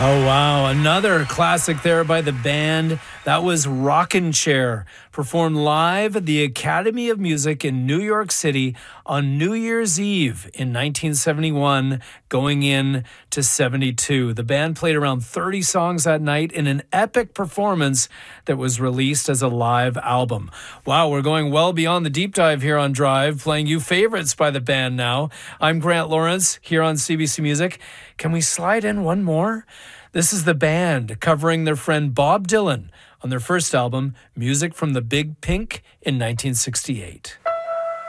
Oh, wow. Another classic there by the band. That was Rockin' Chair, performed live at the Academy of Music in New York City on New Year's Eve in 1971, going in to 72. The band played around 30 songs that night in an epic performance that was released as a live album. Wow, we're going well beyond the deep dive here on Drive, playing you favorites by the band now. I'm Grant Lawrence here on CBC Music. Can we slide in one more? This is the band covering their friend Bob Dylan on their first album, Music from the Big Pink, in 1968.